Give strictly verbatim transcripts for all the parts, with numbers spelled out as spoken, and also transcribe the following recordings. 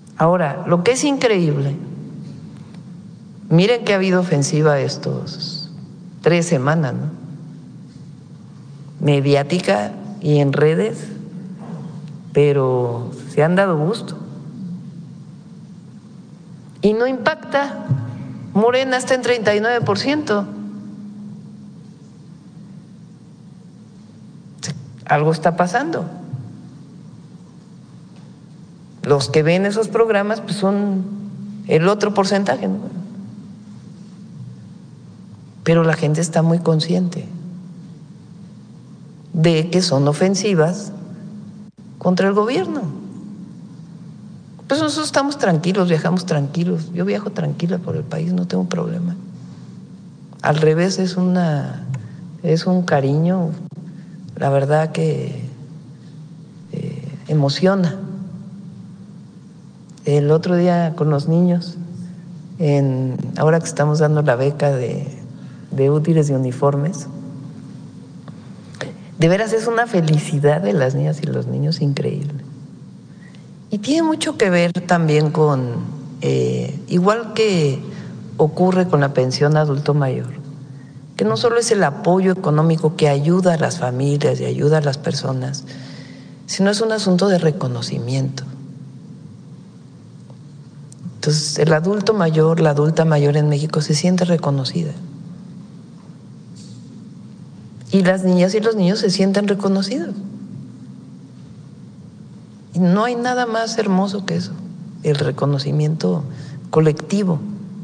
Ahora, lo que es increíble, miren que ha habido ofensiva estos tres semanas, ¿no? Mediática y en redes, pero se han dado gusto. Y no impacta. Morena está en treinta y nueve por ciento. Algo está pasando. Los que ven esos programas pues son el otro porcentaje, ¿no? Pero la gente está muy consciente de que son ofensivas contra el gobierno. Pues nosotros estamos tranquilos, viajamos tranquilos. Yo viajo tranquila por el país, no tengo problema. Al revés, es una es un cariño, la verdad que eh, emociona. El otro día con los niños, en, ahora que estamos dando la beca de, de útiles y uniformes, de veras es una felicidad de las niñas y los niños increíble. Y tiene mucho que ver también con, eh, igual que ocurre con la pensión adulto mayor, que no solo es el apoyo económico que ayuda a las familias y ayuda a las personas, sino es un asunto de reconocimiento. Entonces, el adulto mayor, la adulta mayor en México se siente reconocida. Y las niñas y los niños se sienten reconocidos. Y no hay nada más hermoso que eso, el reconocimiento colectivo.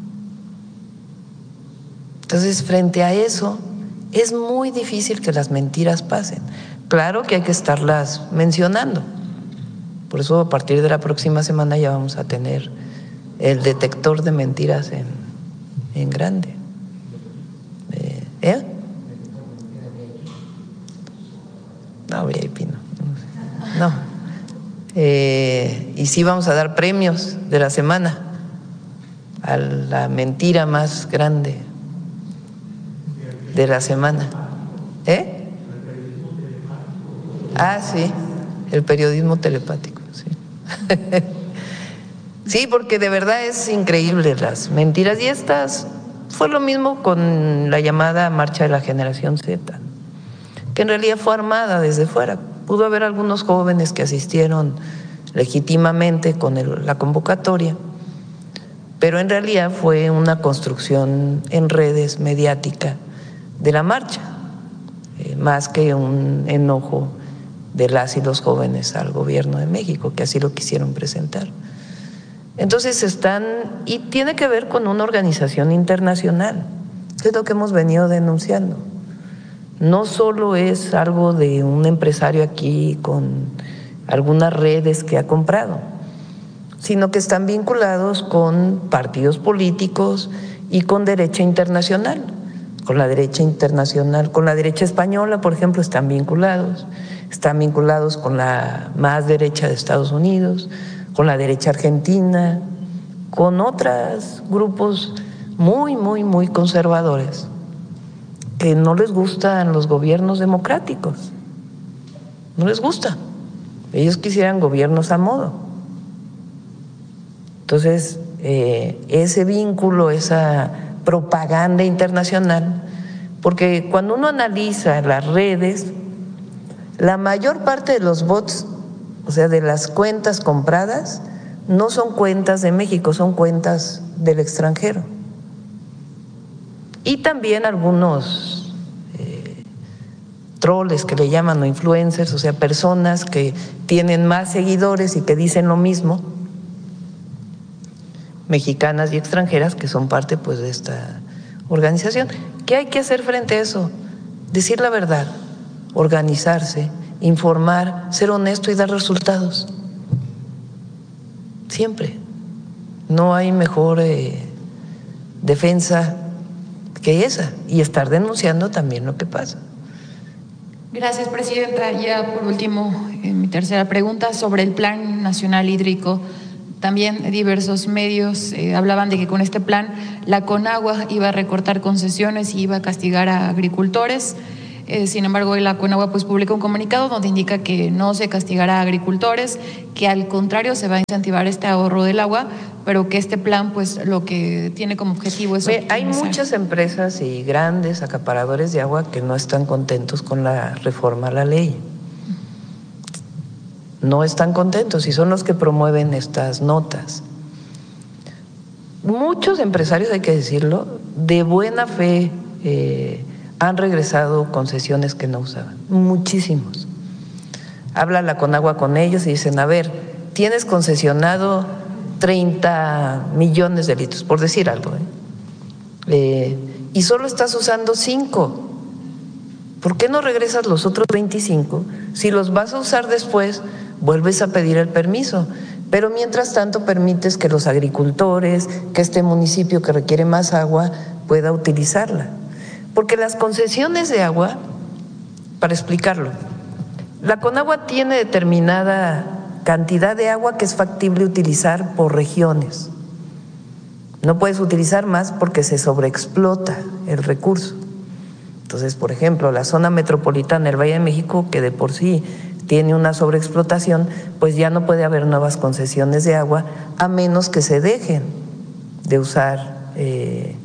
Entonces, frente a eso, es muy difícil que las mentiras pasen. Claro que hay que estarlas mencionando. Por eso, a partir de la próxima semana ya vamos a tener el detector de mentiras en, en grande. Eh, ¿eh? No, V I P no. No. Eh, y sí vamos a dar premios de la semana a la mentira más grande de la semana. ¿Eh? Ah, sí, el periodismo telepático, sí. Sí, porque de verdad es increíble las mentiras. Y estas fue lo mismo con la llamada Marcha de la Generación Z, que en realidad fue armada desde fuera. Pudo haber algunos jóvenes que asistieron legítimamente con el, la convocatoria, pero en realidad fue una construcción en redes mediática de la marcha, eh, más que un enojo de las y los jóvenes al gobierno de México, que así lo quisieron presentar. Entonces están, y tiene que ver con una organización internacional, que es lo que hemos venido denunciando. No solo es algo de un empresario aquí con algunas redes que ha comprado, sino que están vinculados con partidos políticos y con derecha internacional. Con la derecha internacional, con la derecha española, por ejemplo, están vinculados, están vinculados con la más derecha de Estados Unidos, con la derecha argentina, con otros grupos muy, muy, muy conservadores que no les gustan los gobiernos democráticos, no les gusta. Ellos quisieran gobiernos a modo. Entonces, eh, ese vínculo, esa propaganda internacional, porque cuando uno analiza las redes, la mayor parte de los bots, o sea, de las cuentas compradas, no son cuentas de México, son cuentas del extranjero. Y también algunos eh, troles que le llaman, o influencers, o sea, personas que tienen más seguidores y que dicen lo mismo, mexicanas y extranjeras, que son parte pues de esta organización. ¿Qué hay que hacer frente a eso? Decir la verdad, organizarse, informar, ser honesto y dar resultados. Siempre. No hay mejor eh, defensa que esa, y estar denunciando también lo que pasa. Gracias, presidenta. Ya por último, eh, mi tercera pregunta sobre el Plan Nacional Hídrico. También diversos medios eh, hablaban de que con este plan la Conagua iba a recortar concesiones y iba a castigar a agricultores. Eh, sin embargo, hoy la Conagua pues publica un comunicado donde indica que no se castigará a agricultores, que al contrario se va a incentivar este ahorro del agua, pero que este plan pues lo que tiene como objetivo es optimizar. Hay muchas empresas y grandes acaparadores de agua que no están contentos con la reforma a la ley. No están contentos y son los que promueven estas notas. Muchos empresarios, hay que decirlo, de buena fe eh, han regresado concesiones que no usaban, muchísimos. Habla la Conagua con ellos y dicen, a ver, tienes concesionado treinta millones de litros, por decir algo, ¿eh? Eh, y solo estás usando cinco. ¿Por qué no regresas los otros veinticinco? Si los vas a usar después, vuelves a pedir el permiso. Pero mientras tanto permites que los agricultores, que este municipio que requiere más agua pueda utilizarla. Porque las concesiones de agua, para explicarlo, la Conagua tiene determinada cantidad de agua que es factible utilizar por regiones. No puedes utilizar más porque se sobreexplota el recurso. Entonces, por ejemplo, la zona metropolitana del Valle de México, que de por sí tiene una sobreexplotación, pues ya no puede haber nuevas concesiones de agua a menos que se dejen de usar eh,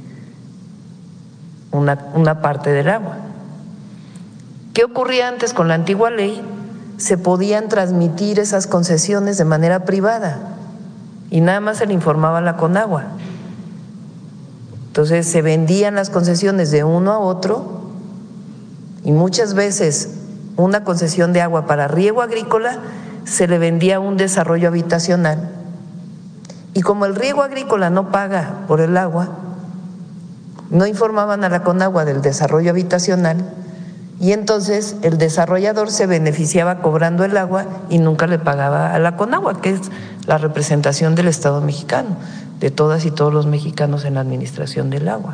una, una parte del agua. ¿Qué ocurría antes con la antigua ley? Se podían transmitir esas concesiones de manera privada y nada más se le informaba a la Conagua. Entonces se vendían las concesiones de uno a otro y muchas veces una concesión de agua para riego agrícola se le vendía a un desarrollo habitacional y como el riego agrícola no paga por el agua, no informaban a la Conagua del desarrollo habitacional y entonces el desarrollador se beneficiaba cobrando el agua y nunca le pagaba a la Conagua, que es la representación del Estado mexicano, de todas y todos los mexicanos en la administración del agua.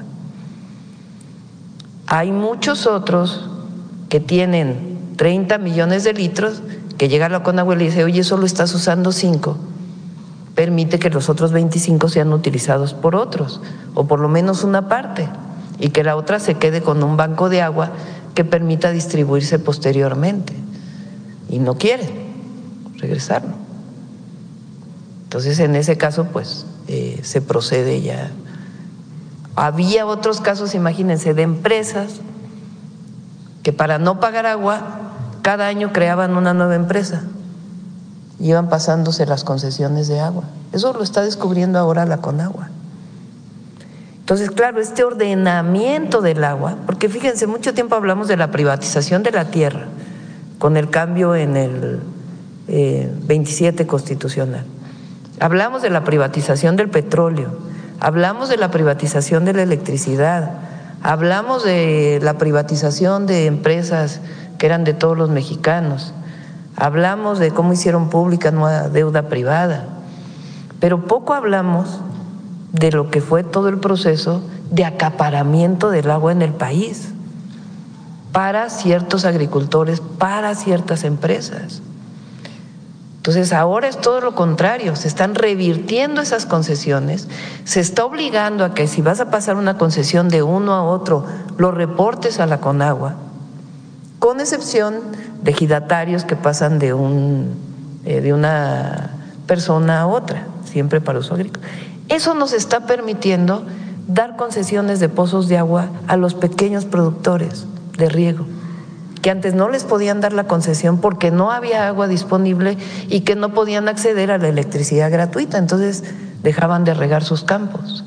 Hay muchos otros que tienen treinta millones de litros, que llega a la Conagua y le dice, oye, solo estás usando cinco, permite que los otros veinticinco sean utilizados por otros, o por lo menos una parte, y que la otra se quede con un banco de agua que permita distribuirse posteriormente. Y no quieren regresarlo. Entonces, en ese caso, pues, eh, se procede ya. Había otros casos, imagínense, de empresas que para no pagar agua, cada año creaban una nueva empresa, iban pasándose las concesiones de agua. Eso lo está descubriendo ahora la Conagua. Entonces, claro, este ordenamiento del agua, porque fíjense, mucho tiempo hablamos de la privatización de la tierra, con el cambio en el eh, veintisiete constitucional. Hablamos de la privatización del petróleo, hablamos de la privatización de la electricidad, hablamos de la privatización de empresas que eran de todos los mexicanos, hablamos de cómo hicieron pública nueva deuda privada, pero poco hablamos de lo que fue todo el proceso de acaparamiento del agua en el país para ciertos agricultores, para ciertas empresas. Entonces ahora es todo lo contrario, se están revirtiendo esas concesiones, se está obligando a que si vas a pasar una concesión de uno a otro, lo reportes a la Conagua, con excepción de ejidatarios que pasan de, un, eh, de una persona a otra, siempre para uso agrícola. Eso nos está permitiendo dar concesiones de pozos de agua a los pequeños productores de riego, que antes no les podían dar la concesión porque no había agua disponible y que no podían acceder a la electricidad gratuita, entonces dejaban de regar sus campos.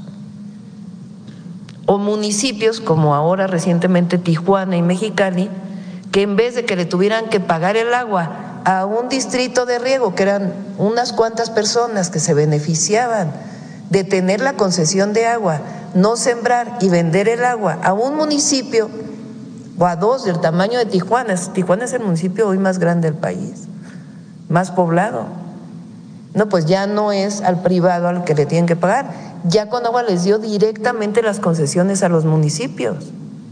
O municipios como ahora recientemente Tijuana y Mexicali, que en vez de que le tuvieran que pagar el agua a un distrito de riego, que eran unas cuantas personas que se beneficiaban de tener la concesión de agua, no sembrar y vender el agua a un municipio o a dos del tamaño de Tijuana. Tijuana es el municipio hoy más grande del país, más poblado. No, pues ya no es al privado al que le tienen que pagar, ya Conagua les dio directamente las concesiones a los municipios.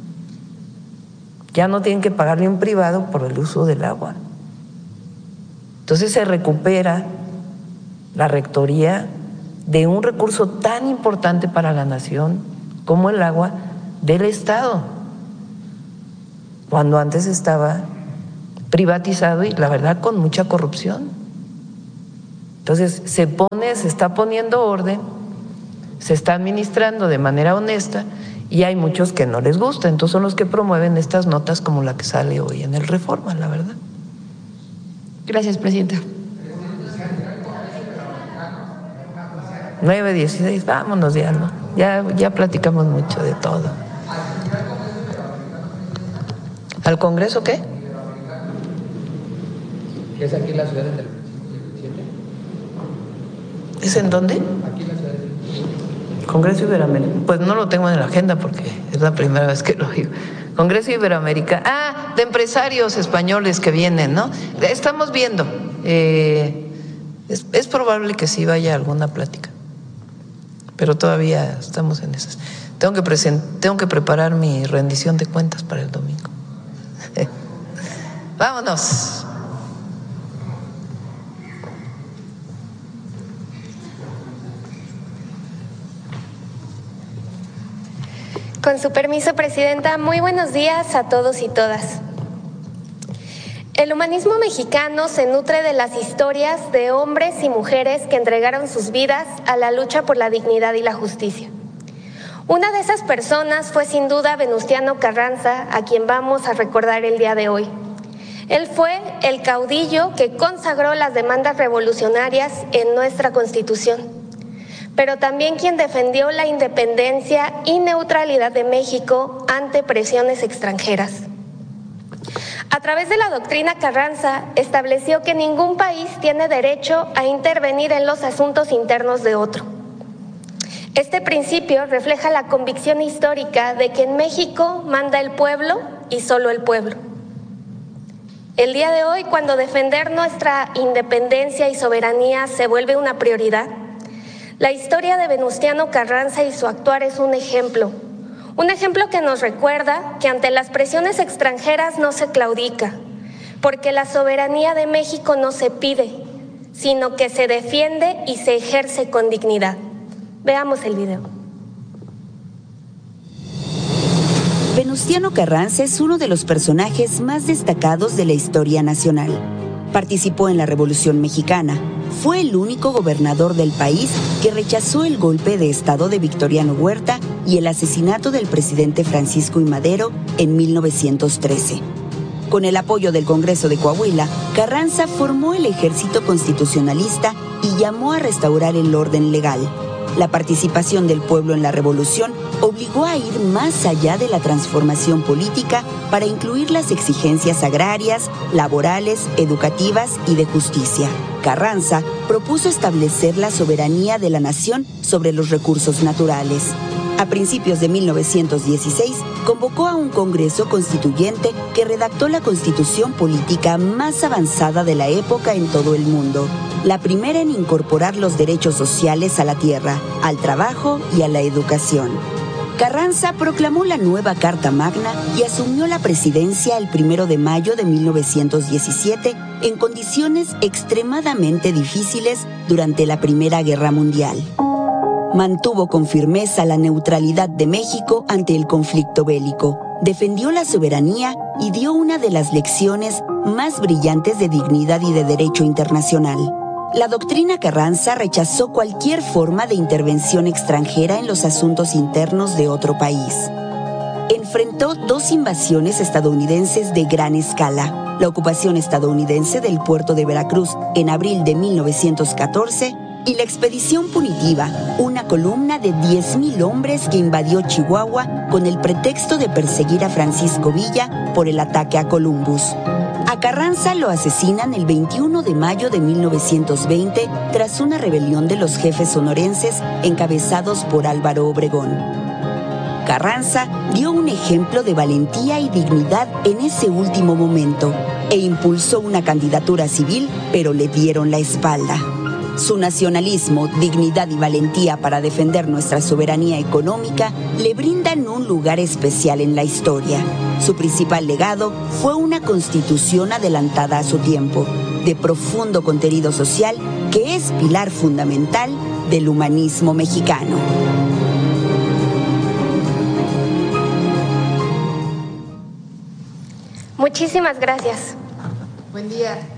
Ya no tienen que pagarle a un privado por el uso del agua. Entonces se recupera la rectoría de un recurso tan importante para la nación como el agua del Estado. cuando antes estaba privatizado y la verdad con mucha corrupción. Entonces se pone, se está poniendo orden, se está administrando de manera honesta y hay muchos que no les gusta, entonces son los que promueven estas notas como la que sale hoy en el Reforma, la verdad. Gracias, presidenta. nueve dieciséis, vámonos ya, ¿no? Ya, ya platicamos mucho de todo. ¿Al Congreso qué? ¿Es aquí la ciudad del siete? ¿Es en dónde? Aquí la ciudad del Congreso Iberoamericano. Pues no lo tengo en la agenda porque es la primera vez que lo digo. Congreso Iberoamericano. Ah, de empresarios españoles que vienen, ¿no? Estamos viendo. Eh, es, es probable que sí vaya alguna plática, pero todavía estamos en esas. Tengo que, present, tengo que preparar mi rendición de cuentas para el domingo. Vámonos. Con su permiso, presidenta, muy buenos días a todos y todas. El humanismo mexicano se nutre de las historias de hombres y mujeres que entregaron sus vidas a la lucha por la dignidad y la justicia. Una de esas personas fue sin duda Venustiano Carranza, a quien vamos a recordar el día de hoy. Él fue el caudillo que consagró las demandas revolucionarias en nuestra Constitución, pero también quien defendió la independencia y neutralidad de México ante presiones extranjeras. A través de la doctrina Carranza, estableció que ningún país tiene derecho a intervenir en los asuntos internos de otro. Este principio refleja la convicción histórica de que en México manda el pueblo y solo el pueblo. El día de hoy, cuando defender nuestra independencia y soberanía se vuelve una prioridad, la historia de Venustiano Carranza y su actuar es un ejemplo. Un ejemplo que nos recuerda que ante las presiones extranjeras no se claudica, porque la soberanía de México no se pide, sino que se defiende y se ejerce con dignidad. Veamos el video. Venustiano Carranza es uno de los personajes más destacados de la historia nacional. Participó en la Revolución Mexicana. Fue el único gobernador del país que rechazó el golpe de Estado de Victoriano Huerta y el asesinato del presidente Francisco I. Madero en mil novecientos trece. Con el apoyo del Congreso de Coahuila, Carranza formó el Ejército Constitucionalista y llamó a restaurar el orden legal. La participación del pueblo en la revolución obligó a ir más allá de la transformación política para incluir las exigencias agrarias, laborales, educativas y de justicia. Carranza propuso establecer la soberanía de la nación sobre los recursos naturales. A principios de mil novecientos dieciséis, convocó a un Congreso Constituyente que redactó la constitución política más avanzada de la época en todo el mundo, la primera en incorporar los derechos sociales a la tierra, al trabajo y a la educación. Carranza proclamó la nueva Carta Magna y asumió la presidencia el primero de mayo de mil novecientos diecisiete en condiciones extremadamente difíciles durante la Primera Guerra Mundial. Mantuvo con firmeza la neutralidad de México ante el conflicto bélico, defendió la soberanía y dio una de las lecciones más brillantes de dignidad y de derecho internacional. La doctrina Carranza rechazó cualquier forma de intervención extranjera en los asuntos internos de otro país. Enfrentó dos invasiones estadounidenses de gran escala, la ocupación estadounidense del puerto de Veracruz en abril de mil novecientos catorce y la expedición punitiva, una columna de diez mil hombres que invadió Chihuahua con el pretexto de perseguir a Francisco Villa por el ataque a Columbus. A Carranza lo asesinan el veintiuno de mayo de mil novecientos veinte tras una rebelión de los jefes sonorenses encabezados por Álvaro Obregón. Carranza dio un ejemplo de valentía y dignidad en ese último momento e impulsó una candidatura civil, pero le dieron la espalda. Su nacionalismo, dignidad y valentía para defender nuestra soberanía económica le brindan un lugar especial en la historia. Su principal legado fue una constitución adelantada a su tiempo, de profundo contenido social, que es pilar fundamental del humanismo mexicano. Muchísimas gracias. Buen día.